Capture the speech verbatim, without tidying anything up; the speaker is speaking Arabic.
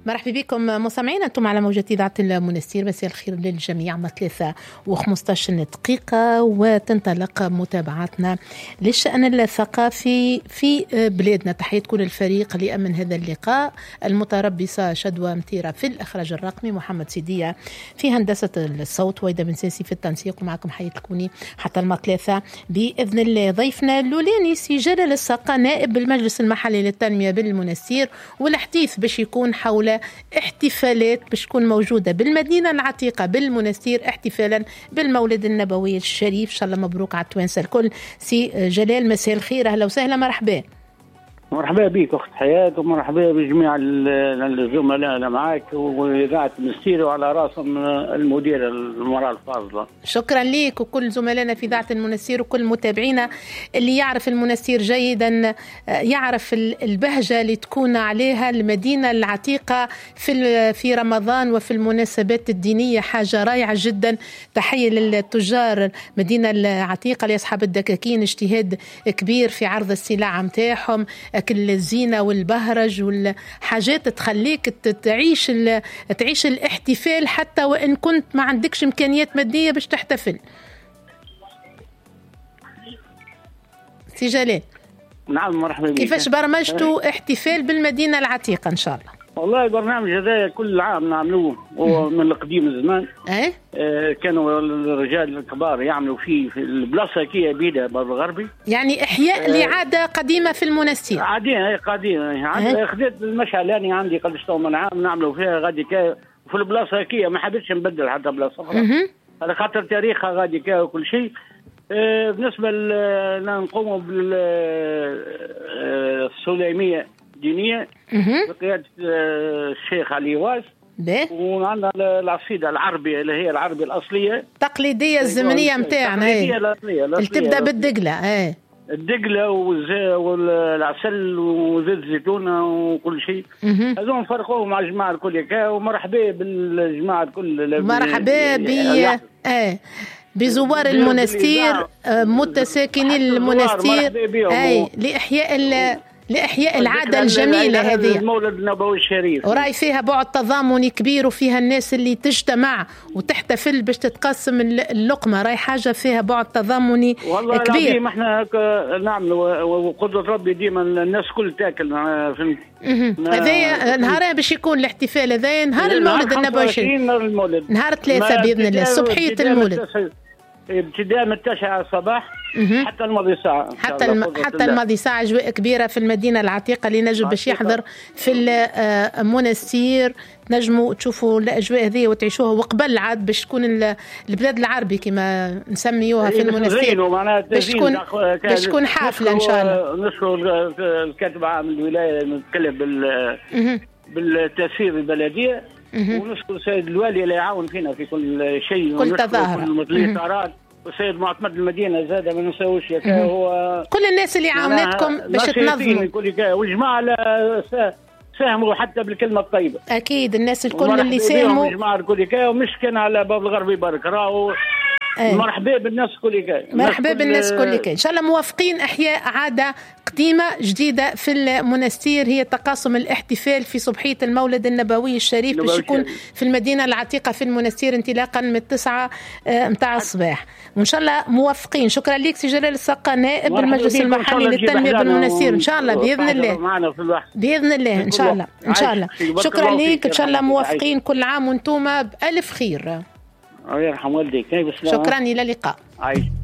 مرحبا بكم مستمعينا، انتم على موجة اذاعة المنستير. مساء الخير للجميع. مع ثلاثة وخمسطاش دقيقة وتنطلق متابعتنا للشأن الثقافي في بلادنا. تحية كل الفريق لأمن هذا اللقاء، المتربصة شدوى متيرة في الإخراج الرقمي، محمد سيدية في هندسة الصوت، وإذا بن ساسي في التنسيق، ومعكم حياة الكوني حتى المثلاثة بإذن الله. ضيفنا اللولاني سي جلال السقا، نائب بالمجلس المحلي للتنمية بالمنستير، والحديث باش يكون حول احتفالات باش تكون موجودة بالمدينة العتيقة بالمنستير، احتفالا بالمولد النبوي الشريف. إن شاء الله مبروك على التوانسة الكل. سي جلال مساء الخير، أهلا وسهلا، مرحبا. مرحبا بك أخت حياة، ومرحبا بجميع الزملاء اللي معاك وإذاعة المنستير، وعلى راسهم المديرة المرأة الفاضلة. شكرا ليك وكل زملائنا في إذاعة المنستير وكل متابعينا. اللي يعرف المنستير جيدا يعرف البهجة اللي تكون عليها المدينة العتيقة في في رمضان وفي المناسبات الدينية، حاجة رائعة جدا. تحية للتجار المدينة العتيقة لأصحاب الدكاكين، اجتهاد كبير في عرض السلع متاعهم، كل الزينة والبهرج والحاجات تخليك تعيش تعيش الاحتفال حتى وإن كنت ما عندكش إمكانيات مادية باش تحتفل. سي جلال، نعم مرحبا بك. كيفاش برمجتوا احتفال بالمدينة العتيقة إن شاء الله؟ والله البرنامج هذا كل عام نعملوه، ومن القديم الزمان. أه؟ آه كانوا الرجال الكبار يعملوا فيه في البلاصة كي بيدا باب الغربي، يعني إحياء آه لعادة قديمة في المنستير. عادية قديمة. أه؟ خذيت المشعل يعني عندي قبل شهر من عام نعملوا فيها غادي كا في البلاصة كي، ما حبيتش نبدل حتى بلاصة على خاطر تاريخها غادي كا وكل شيء. آه بالنسبة لنقوم بالسليمية دينية بقيادة الشيخ علي واس، وعندنا العصيدة العربية اللي هي العربية الأصلية تقليدية الزمنية متاعنا، اللي تبدأ بالدقلة. ايه الدقلة والعسل وزيت الزيتونة وكل شيء. هذول نفرقوهم مع الجماعة الكل كا، ومرحبا بالجماعة الكل. مرحبا ب ايه بزوار المنستير، متساكني المنستير، اي لإحياء ال لإحياء العادة الجميلة هذه، المولد النبوي الشريف. وراي فيها بعد تضامني كبير، وفيها الناس اللي تجتمع وتحتفل باش تتقسم اللقمة، راي حاجة فيها بعد تضامني والله كبير. والله ما احنا نعمل، وقدرة ربي ديما الناس كل تاكل. فهمت؟ هذا نهار باش يكون الاحتفال، هذا نهار المولد النبوي الشريف، نهار ثلاثة بإذن الله، صبحية المولد، ابتداء من التاسعة الصباح حتى الماضي ساعة، حتى الم... حتى الماضي ساعة. أجواء كبيرة في المدينة العتيقة اللي نجم باش يحضر في المنستير، نجموا تشوفوا الأجواء هذه وتعيشوها. وقبل عاد باش تكون البلاد العربي كما نسميوها في المنستير، باش تكون باش تكون حافلة إن شاء الله. نشكر الكاتب عام الولاية المتكلف بال بالتسيير البلدية، ونشكر السيد الوالي اللي يعاون فينا في كل شيء، كل تظاهرة، كل الإطارات، والسيد معتمد المدينة زاد ما نسويش هو كل الناس اللي عاونتكم باش تنظموا، وجماعة ساهموا حتى بالكلمة الطيبة. أكيد الناس الكل اللي ساهموا، جماعة الكل ومش كان على باب الغربي برك راهو. أيه. مرحبا بالناس كل مرحبا بالناس كل إن شاء الله موافقين إحياء عادة قديمة جديدة في المنستير، هي تقاسم الاحتفال في صبحية المولد النبوي الشريف باش يكون في المدينة العتيقة في المنستير انطلاقا من التسعة متاع الصباح، وإن شاء الله موافقين. شكرا لك سي جلال السقا، نائب المجلس المحلي للتنمية بالمنستير. إن شاء الله بإذن الله بإذن الله إن شاء الله إن شاء الله. شكرا لك، إن شاء الله موافقين. كل عام وانتم بألف خير. الله يرحم والديك. شكرا، إلى اللقاء.